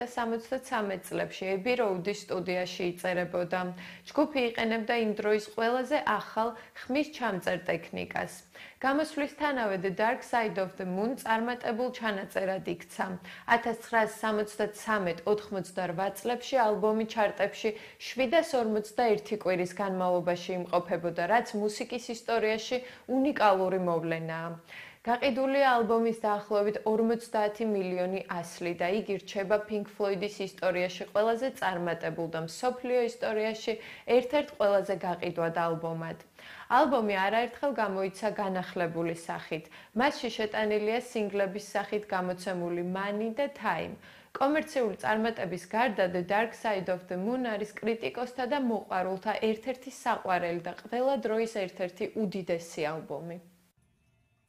1973 წლებში ები როუდის სტუდიაში იწერებოდა. ჯგუფი იყენებდა იმ დროის ყველაზე ახალ ხმის ჩამწერ ტექნიკას. გამოსვლისთანავე The Dark Side of the Moon წარმატებულ ჩანაწერად იქცა. 1973-88 წლებში ალბომი ჩარტებში 741 კვირის განმავლობაში იმყოფებოდა, რაც მუსიკის ისტორიაში უნიკალური მოვლენაა. გაყიდულია ალბომის დაახლოებით 50 მილიონი ასლი და იგი რჩება Pink Floyd-ის ისტორიაში ყველაზე წარმატებულ და მსოფლიო ისტორიაში ერთ-ერთ ყველაზე გაყიდვად ალბომად. ალბომი არაერთხელ გამოიცა განახლებული სახით. მასში შეტანილია სინგლების სახით გამოცემული Money და Time. კომერციული წარმატების გარდა The Dark Side of the Moon არის კრიტიკოსთა და მოყვარულთა ერთ-ერთი საყვარელი და ყველა დროის ერთ-ერთი უდიდესი ალბომი.